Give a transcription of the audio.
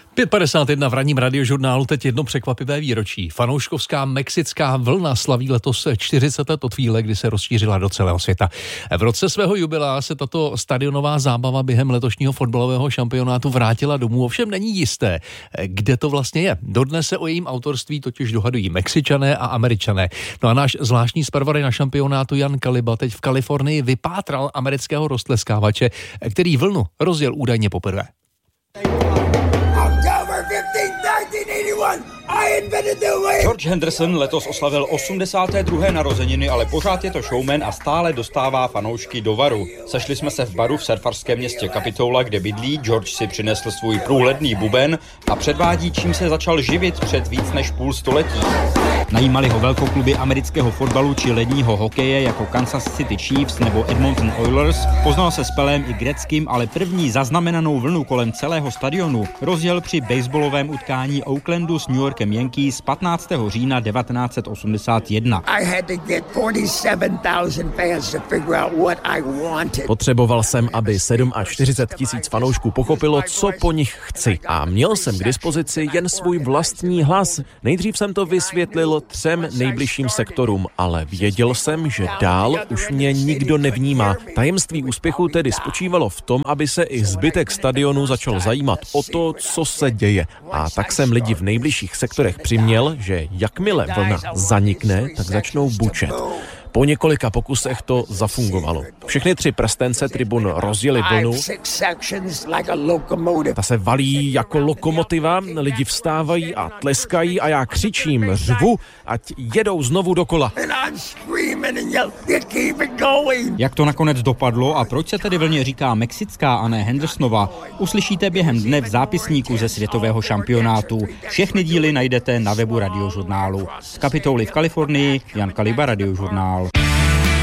5:51 v ranním radiožurnálu, teď jedno překvapivé výročí. Fanouškovská mexická vlna slaví letos 40 let od chvíle, kdy se rozšířila do celého světa. V roce svého jubilea se tato stadionová zábava během letošního fotbalového šampionátu vrátila domů, ovšem není jisté, kde to vlastně je. Dodnes se o jejím autorství totiž dohadují Mexičané a Američané. No a náš zvláštní zpravodaj na šampionátu Jan Kaliba teď v Kalifornii vypátral amerického roztleskávače, který vlnu rozjel údajně poprvé. George Henderson letos oslavil 82. narozeniny, ale pořád je to showman a stále dostává fanoušky do varu. Sešli jsme se v baru v surfarském městě Capitola, kde bydlí. George si přinesl svůj průhledný buben a předvádí, čím se začal živit před víc než půl století. Najímali ho velkokluby amerického fotbalu či ledního hokeje jako Kansas City Chiefs nebo Edmonton Oilers. Poznal se s Pelem i Gretzkym, ale první zaznamenanou vlnu kolem celého stadionu rozjel při baseballovém utkání Oaklandu s New Yorkem Yankees 15. října 1981. Potřeboval jsem, aby 47 000 fanoušků pochopilo, co po nich chci. A měl jsem k dispozici jen svůj vlastní hlas. Nejdřív jsem to vysvětlil 3 nejbližším sektorům, ale věděl jsem, že dál už mě nikdo nevnímá. Tajemství úspěchu tedy spočívalo v tom, aby se i zbytek stadionu začal zajímat o to, co se děje. A tak jsem lidi v nejbližších sektorech přiměl, že jakmile vlna zanikne, tak začnou bučet. Po několika pokusech to zafungovalo. Všechny 3 prstence tribun rozjeli vlnu. Ta se valí jako lokomotiva, lidi vstávají a tleskají a já křičím, řvu, ať jedou znovu dokola. Jak to nakonec dopadlo a proč se tedy vlně říká mexická a ne Hendersonova, uslyšíte během dne v zápisníku ze světového šampionátu. Všechny díly najdete na webu Radiožurnálu. Z Kapitoly v Kalifornii, Jan Kaliba, Radiožurnál.